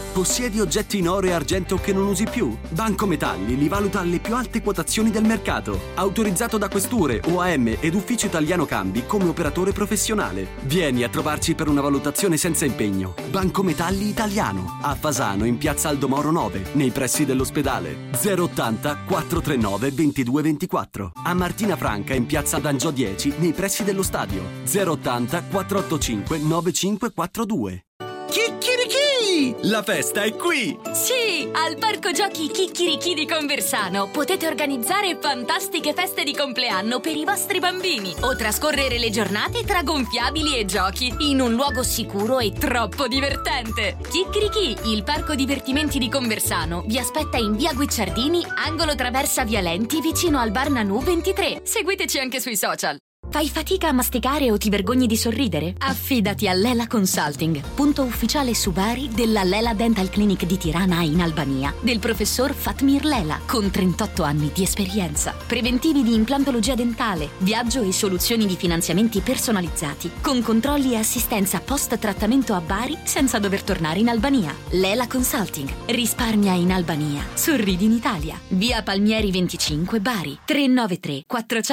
Possiedi oggetti in oro e argento che non usi più? Banco Metalli li valuta alle più alte quotazioni del mercato. Autorizzato da questure, OAM ed Ufficio Italiano Cambi come operatore professionale. Vieni a trovarci per una valutazione senza impegno. Banco Metalli Italiano. A Fasano in piazza Aldomoro 9, nei pressi dell'ospedale. 080 439 2224. A Martina Franca in piazza D'Angiò 10, nei pressi dello stadio. 080 485 9542. Chicchirichì! La festa è qui! Sì! Al Parco Giochi Chicchirichì di Conversano potete organizzare fantastiche feste di compleanno per i vostri bambini o trascorrere le giornate tra gonfiabili e giochi in un luogo sicuro e troppo divertente. Chicchirichì, il parco divertimenti di Conversano, vi aspetta in via Guicciardini, angolo traversa Via Lenti, vicino al bar Nanù 23. Seguiteci anche sui social. Fai fatica a masticare o ti vergogni di sorridere? Affidati a Lela Consulting, punto ufficiale su Bari della Lela Dental Clinic di Tirana in Albania, del professor Fatmir Lela, con 38 anni di esperienza. Preventivi di implantologia dentale, viaggio e soluzioni di finanziamenti personalizzati, con controlli e assistenza post-trattamento a Bari senza dover tornare in Albania. Lela Consulting, risparmia in Albania, sorridi in Italia. Via Palmieri 25 Bari, 393 458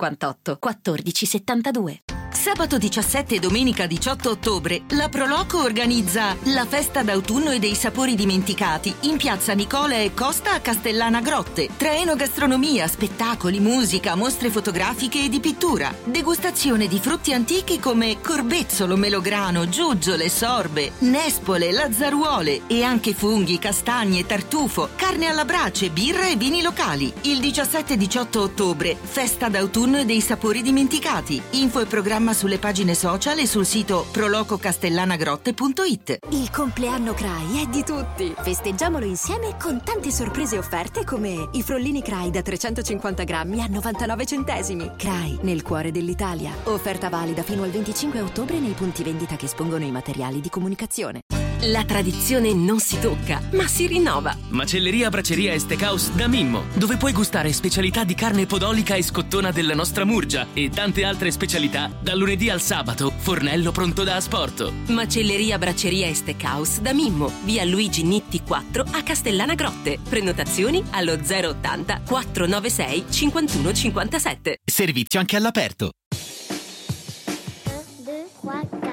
1472. Sabato 17 e domenica 18 ottobre la Proloco organizza la festa d'autunno e dei sapori dimenticati in piazza Nicola e Costa a Castellana Grotte. Tra enogastronomia, spettacoli, musica, mostre fotografiche e di pittura. Degustazione di frutti antichi come corbezzolo, melograno, giuggiole, sorbe, nespole, lazzaruole e anche funghi, castagne, tartufo, carne alla brace, birra e vini locali. Il 17 e 18 ottobre, festa d'autunno e dei sapori dimenticati. Info e programma sulle pagine social e sul sito prolococastellanagrotte.it. Il compleanno CRAI è di tutti. Festeggiamolo insieme con tante sorprese offerte come i frollini CRAI da 350 grammi a 99 centesimi. CRAI, nel cuore dell'Italia. Offerta valida fino al 25 ottobre nei punti vendita che espongono i materiali di comunicazione. La tradizione non si tocca, ma si rinnova. Macelleria, Bracceria e Steakhouse da Mimmo, dove puoi gustare specialità di carne podolica e scottona della nostra Murgia e tante altre specialità dal lunedì al sabato, fornello pronto da asporto. Macelleria, Bracceria e Steakhouse da Mimmo, via Luigi Nitti 4 a Castellana Grotte. Prenotazioni allo 080 496 5157. Servizio anche all'aperto. 1, 2, 3